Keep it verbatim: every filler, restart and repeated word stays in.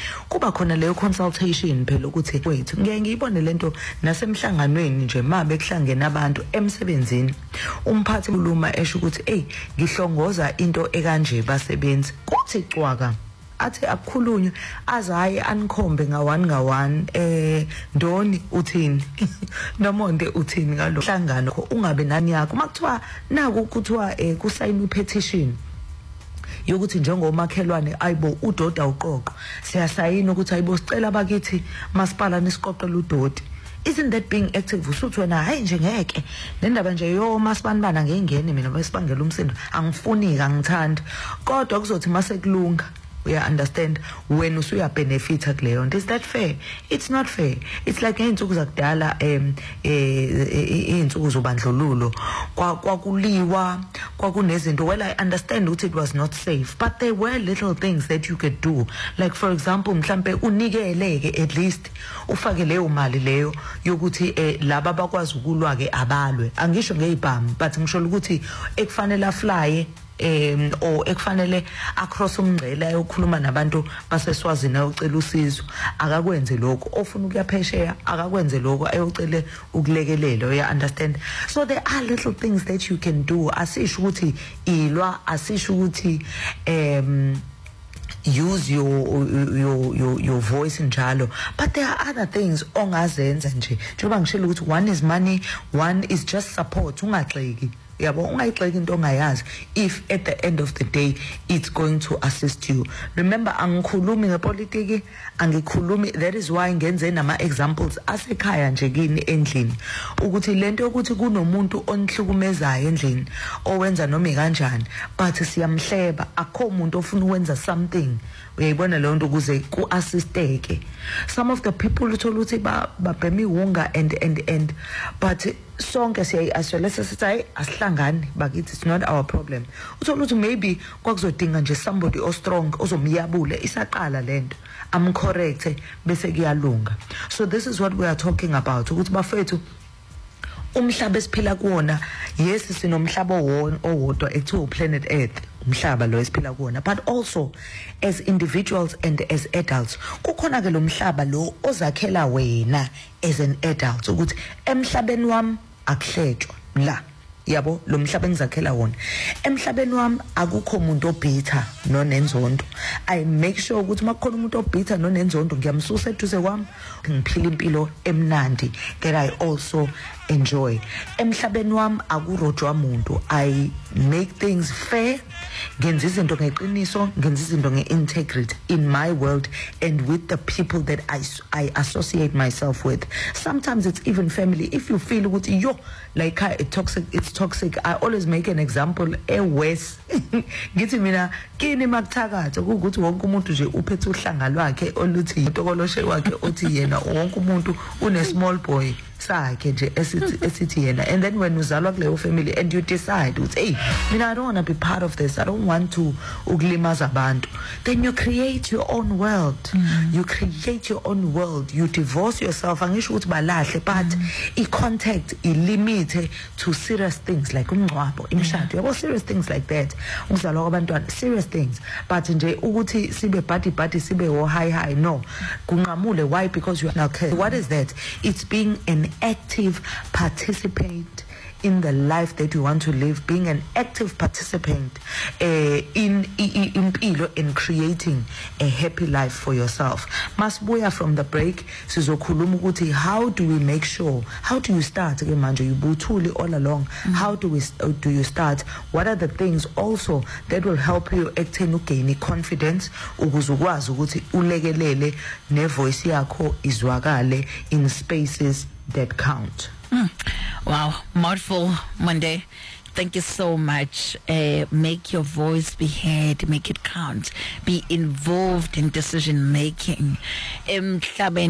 kuba khona leyo consultation phela ukuthi wethu ngeke ngiyibone lento nasemhlanganweni nje mabe kuhlangene abantu emsebenzini umphathi uluma esho ukuthi hey ngihlongoza into ekanje basebenzi kuthi cwaka athi akukhulunywe azaye anikhombe ngawani ngawani eh Ndoni uthini Nomonde uthini ngalo hlangano ungabe nani yakho makuthiwa naku kuthiwa eh kusayini petition yokuthi njengomakhelwane ayibo uDoda uqoqo siyasayina ukuthi ayibo sicela abakithi masipala nisiqoqela uDodi. Isn't that being active? Usuthi wena hayi nje ngeke nendaba nje yo masibanibana ngengene mina besibangela umsindo angifuni angithandi kodwa kuzothi mase kulunga we understand when usuya benefit akuleyo nto. Is that fair? It's not fair. It's like insuku zakudala em eh insuku zobandlululo kwakuliwa kwakunezinto. Well, I understand ukuthi it was not safe, but there were little things that you could do, like for example mhlambe unikeleke at least ufake leyo mali leyo yokuthi eh laba bakwazi ukulwa ke abalwe. Angisho ngeyibhamu but ngisho ukuthi ekufanele afly um or ekufanele across umngcele ayokhuluma nabantu baseswazini ayocela usizo akakwenze lokho ofuna ukuyaphesheya akakwenze lokho ayocela ukulekelela. You understand? So there are little things that you can do. Asisho ukuthi ilwa asisho ukuthi um use your your your your voice njalo, but there are other things ongazenza nje njengoba ngishilo ukuthi one is money, one is just support. Ungagxeki yabo ungayixeki into ongayazi if at the end of the day it's going to assist you. Remember angikhulumi ngepolitiki angikhulumi. That is why ngenze nama examples asekhaya nje kini endlini ukuthi lento ukuthi kunomuntu onihlukumezayo endlini owenza noma kanjani but siyamhleba akho umuntu ofuna ukwenza something uyayibona leyo nto ukuze ku assisteke. Some of the people uthola ukuthi ba babhemi wonga and and and but sonke siya aswelesa sithi asihlangani bakithi it's not our problem. Uthola ukuthi maybe kwakuzodinga nje somebody o strong ozomyabule isaqala lento am correct bese kuyalunga. So this is what we are talking about ukuthi bafethu umhlaba esiphila kuona yes sinomhlaba owodwa ekuthiwa planet Earth umhlaba lo esiphila kuona, but also as individuals and as adults kukhona ke lo mhlaba lo ozakhela wena as an adult ukuthi emhlabeni wami akuhletshwa la yabo lo mhlaba engizakhela wona emhlabeni wami akukho umuntu obitha nonenzondo. I make sure ukuthi makukhona umuntu obitha nonenzondo ngiyamsusa eduze kwami ngiphila impilo emnandi that I also enjoy. Emhlabeni wami akurojwa umuntu. I make things fair, ngenza izinto ngeqiniso, ngenza izinto ngeintegrity in my world and with the people that I I associate myself with. Sometimes it's even family. If you feel ukuthi yo like it's toxic it's toxic, I always make an example ewes ngithi mina kini makuthakatha ukuthi wonke umuntu nje uphethe uhlanga lwakhe oluthi intokoloshe wakhe othi yena wonke umuntu une small boy sakhe nje esithi esithi yena. And then when uzalwa kuleyo family and you decide ukuthi hey mina I don't want to be part of this, I don't want to ukulimaza abantu, then you create your own world. Mm. You create your own world. You divorce yourself. Angisho ukuthi balahle but mm. I contact I limit to serious things like umncwabo imshado yabo, serious things like that ukuzalwa kwabantwana, serious things. But nje ukuthi sibe buddy buddy sibe wo high high no kunqamule. Why? Because you are now okay. What is that? It's being an active participant in the life that you want to live, being an active participant uh, in impilo in creating a happy life for yourself. Masibuya from the break sizokhuluma ukuthi how do we make sure, how do you start ke manje ubuthuli all along, mm-hmm. how do we do you start, what are the things also that will help you ekutheni ugain confidence ukuze ukwazi ukuthi ulekelele ne voice yakho izwakale in spaces that count. Mm. Wow, Mindful Monday. Thank you so much. Uh, make your voice be heard, make it count. Be involved in decision making. Um,